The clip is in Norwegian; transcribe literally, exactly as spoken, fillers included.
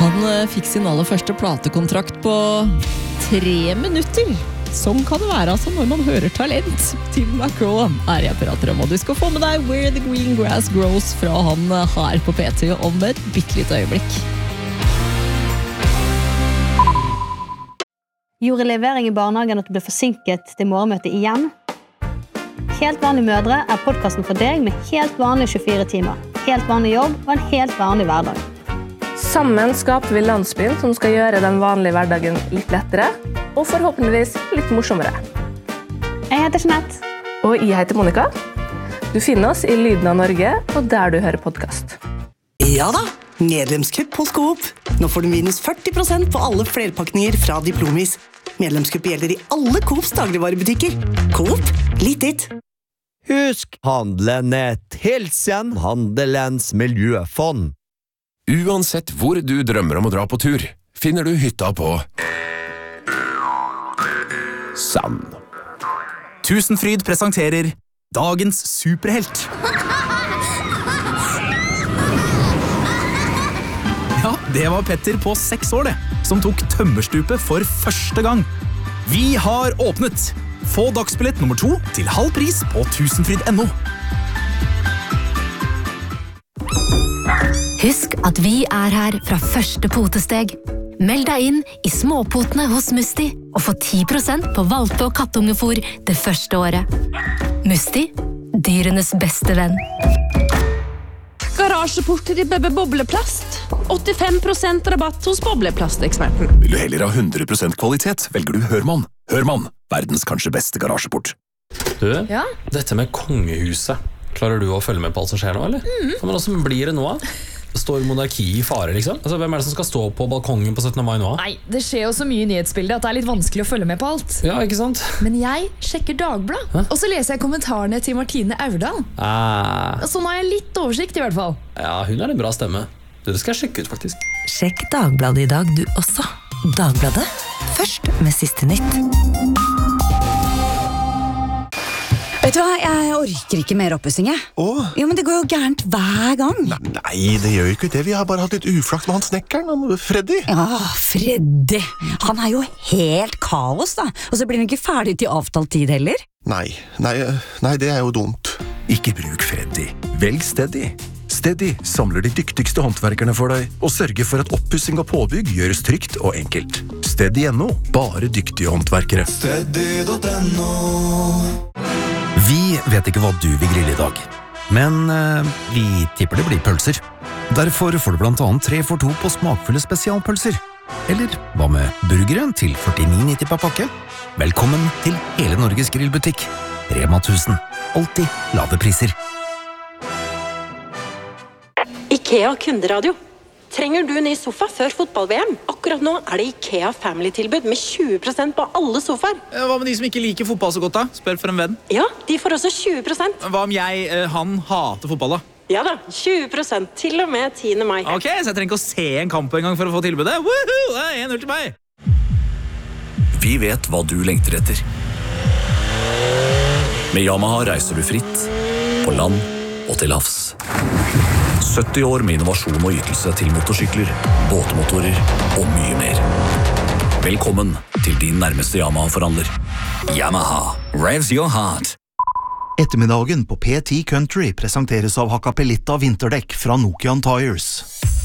Han fikk sin aller første platekontrakt på tre minutter. Sånn kan det være altså når man hører talent. Tim McGraw er jeg prater om, og du skal få med deg Where the Green Grass Grows fra han her på P T om et bittelitt øyeblikk. Gjorde levering i barnehagen at du ble forsinket til morgenmøtet igjen? Helt vanlige mødre er podcasten for deg med helt vanlige tjuefire timer, helt vanlig jobb og en helt vanlig hverdag. Sammen skaper vi landsbyen som skal gjøre den vanlige hverdagen litt lettere, og forhåpentligvis litt morsommere. Jeg heter Jeanette. Og jeg heter Monica. Du finner oss i Lyden av Norge, og der du hører podcast. Ja da, medlemskupp hos Coop. Nå får du minus førti prosent på alle flerpakninger fra Diplomis. Medlemskupp gjelder i alle Coops dagligvarebutikker. Coop, litt ditt. Husk handlenet. Hilsen Handelens miljøfond. Uansett hvor du drømmer om å dra på tur, finner du hytta på Sand. Tusenfryd presenterer Dagens superhelt. Ja, det var Petter på seks år det, som tok tømmerstupet for første gang. Vi har åpnet. Få dagsbillett nummer to til halv pris på tusenfryd punktum no. Husk at vi er her fra første potesteg. Meld deg inn i småpotene hos Musti og få ti prosent på valpe- og kattungefor det første året. Musti, dyrenes beste venn. Garasjeporter i Bebbe Bobleplast. åttifem prosent rabatt hos Bobleplasteksperten. Vil du heller ha hundre prosent kvalitet, velger du Hørmann. Hørmann, verdens kanskje beste garasjeport. Du, Ja? dette med kongehuset. Klarer du å følge med på alt som skjer nå, eller? Mm. Men hvordan blir det nå? Står monarki i fare, liksom? Altså, hvem er det som skal stå på balkongen på syttende mai nå? Nei, det skjer jo så mye nyhetsbilder at det er litt vanskelig å følge med på alt. Ja, ikke sant? Men jeg sjekker Dagblad, og så leser jeg kommentarene til Martine Aurdal. Ah, Så nå har jeg litt oversikt i hvert fall. ja, hun er en bra stemme. Du, det skal jeg sjekke ut, faktisk. Sjekk Dagbladet i dag, du også. Dagbladet, først med siste nytt. Vet du hva, jeg orker ikke mer oppussing, jeg. Åh? Jo, men det går jo gærent hver gang. Nei, nei, det gjør jo ikke det. Vi har bare hatt litt uflaks med han snekkeren, han Freddy. Ja, Freddy. Han er jo helt kaos, da. Og så blir han ikke ferdig til avtalt tid heller. Nei, nei, nei, det er jo dumt. Ikke bruk Freddy. Velg Steady. Steady samler de dyktigste håndverkerne for deg og sørger for at oppussing og påbygg gjøres trygt og enkelt. Steady punktum no. Bare dyktige håndverkere. Steady punktum no. Vi vet ikke hva du vil grille i dag, men eh, vi tipper det blir pølser. Derfor får du blant annet tre for to på smakfulle spesialpølser. Eller hva med burgeren til førtini nitti per pakke? Velkommen til hele Norges grillbutikk. Rema tusen. Alltid lave priser. IKEA kunderadio. Trenger du ny sofa før fotball-V M? Akkurat nå er det IKEA Family-tilbud med tjue prosent på alle sofaer. Hva med de som ikke liker fotball så godt da? Spør for en venn. Ja, de får også tjue prosent. Hva om jeg, eh, han hater fotball da? Ja da, tjue prosent til og med tiende mai. Ok, så jeg trenger ikke å se en kamp en gang for å få tilbudet. Woohoo! Det er en null til meg. Vi vet hva du lengter etter. Med Yamaha reiser du fritt, på land og til havs. sytti år med innovasjon og ytelse til motorsykler, båtmotorer og mye mer. Velkommen til din nærmeste Yamaha-forhandler. Yamaha, revs your heart. Ettermiddagen på P ti Country presenteres av Hakkapelitta vinterdekk fra Nokian Tires.